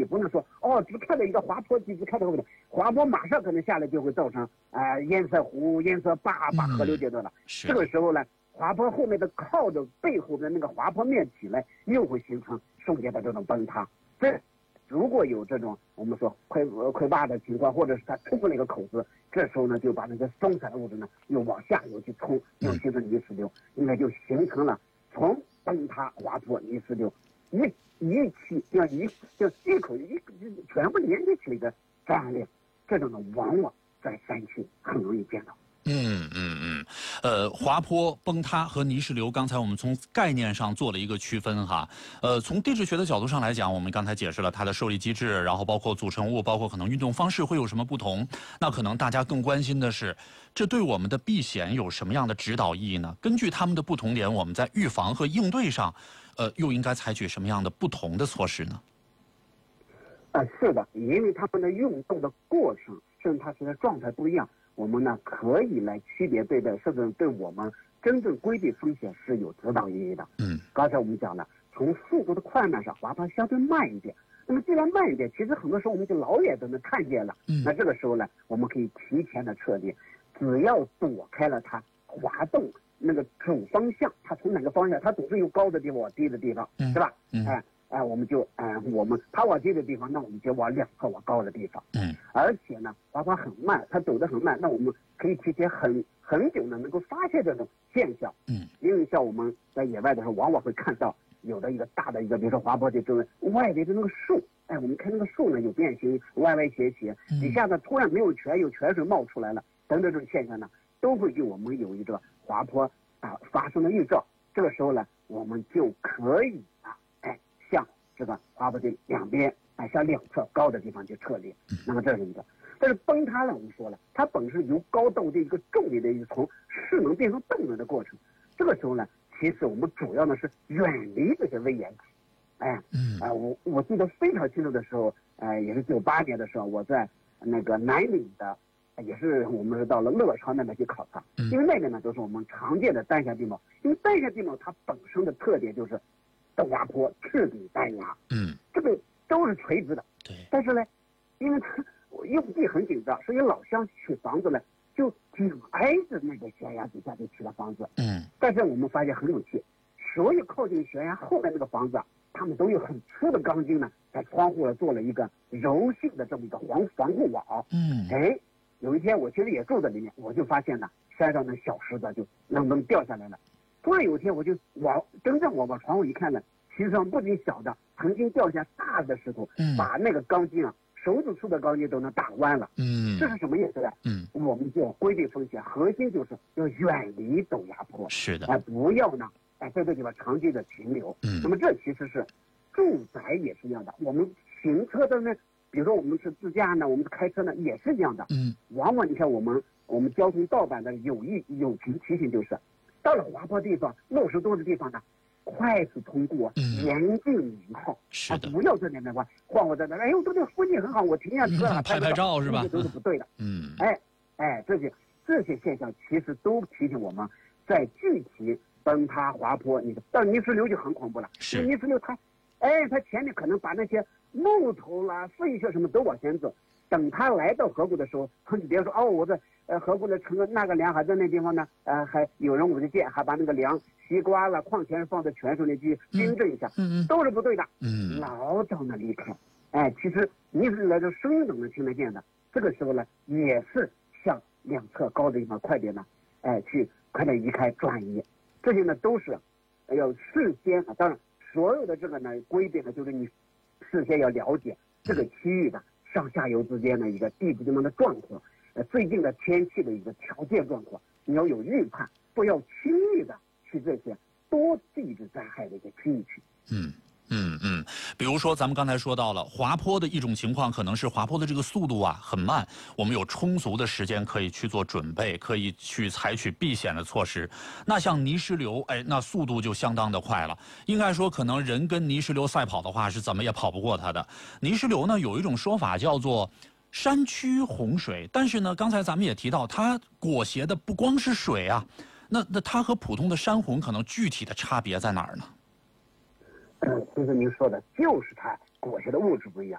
不能说只开了一个滑坡期，只开了个滑坡，马上可能下来就会造成堰塞湖、堰塞坝把河流阶段了。这个时候呢，滑坡后面的靠着背后的那个滑坡面起来，又会形成瞬间的这种崩塌。如果有这种我们说溃坝的情况，或者是它冲过那个口子，这时候呢就把那个松散的物质呢又往下游去冲，又形成泥石流，应该就形成了从崩塌、滑坡、泥石流一口全部连接起来的这样的这种呢，往往在山区很容易见到。 滑坡、崩塌和泥石流，刚才我们从概念上做了一个区分哈。从地质学的角度上来讲，我们刚才解释了它的受力机制，然后包括组成物，包括可能运动方式会有什么不同。那可能大家更关心的是，这对我们的避险有什么样的指导意义呢？根据它们的不同点，我们在预防和应对上，又应该采取什么样的不同的措施呢？ 是的，因为它们的运动的过程，甚至它的状态不一样。我们呢可以来区别对待，甚至对我们真正规避风险是有指导意义的。刚才我们讲了，从速度的快慢上，滑坡相对慢一点。那么既然慢一点，其实很多时候我们就老远都能看见了。那这个时候呢，我们可以提前的撤离，只要躲开了它滑动那个主方向，它从哪个方向，它总是有高的地方往低的地方，是吧？我们就它往低的地方，那我们就往两侧往高的地方。而且呢，滑坡很慢，它走得很慢，那我们可以提前很久呢能够发现这种现象。因为像我们在野外的时候，往往会看到有的一个大的一个，比如说滑坡的周围外围的那个树，我们看那个树呢有变形，歪歪斜斜，底下呢突然没有有泉水冒出来了，等等这种现象呢，都会给我们有一个滑坡发生的预兆。这个时候呢，我们就可以向这个滑坡的两边向两侧高的地方去撤离。那么这是一个。但是崩塌呢，我们说了，它本身由高到低一个重力的一个从势能变成动能的过程。这个时候呢，其实我们主要呢是远离这些危险体。我记得非常清楚的时候，也是98年的时候，我在那个南岭的，也是我们是到了乐昌那边去考察。因为那边呢都是我们常见的单峡地貌，因为单峡地貌它本身的特点就是陡崖坡、赤底单崖，这个都是垂直的。 对。但是呢，因为它用地很紧张，所以老乡取房子呢就紧挨着那个悬崖底下就起了房子。但是我们发现很有趣，所有靠近悬崖后面那个房子他们都有很粗的钢筋呢，在窗户做了一个柔性的这么一个防护网。有一天我其实也住在里面，我就发现呢，山上的小石子就能掉下来了。突然有一天我就真正往窗户一看呢，其实上不仅小的，曾经掉下大的石头，把那个钢筋手指粗的钢筋都能打弯了。这是什么意思呢？我们就要规避风险，核心就是要远离陡崖坡。 是的。 不要呢在这个地方长期的停留。那么这其实是住宅也是一样的，我们行车的呢，比如说我们是自驾呢，我们开车呢也是一样的。往往你看我们交通道板的友情提醒就是，到了滑坡地方、落石多的地方呢，快速通过，严禁引号。 是的。 不要在那边晃我在那，这个风景很好，我停下车了， 拍照是吧？ 这都是不对的。这些现象其实都提醒我们，在具体崩塌、滑坡，到泥石流就很恐怖了。是泥石流它前面可能把那些木头啦、废屑什么都往前走，等它来到河谷的时候，你别说我在河谷的那个梁还在那地方呢，还有人我就见还把那个梁西瓜了、矿泉水放在泉水里去冰镇一下，都是不对的。老早的离开。其实泥石流来的声音都能听得见的。这个时候呢，也是向两侧高的地方快点呢，去快点移开转移。这些呢都是要事先当然所有的这个呢规避呢，就是你事先要了解这个区域的上下游之间的一个地质地貌的状况，最近的天气的一个条件状况，你要有预判，不要轻易的去这些多地质灾害的一个区域去。 比如说咱们刚才说到了滑坡的一种情况，可能是滑坡的这个速度很慢，我们有充足的时间可以去做准备，可以去采取避险的措施。那像泥石流，那速度就相当的快了。应该说可能人跟泥石流赛跑的话，是怎么也跑不过它的。泥石流呢，有一种说法叫做山区洪水，但是呢，刚才咱们也提到，它裹挟的不光是水啊，那它和普通的山洪可能具体的差别在哪儿呢？ 就是您说的，就是它裹挟的物质不一样。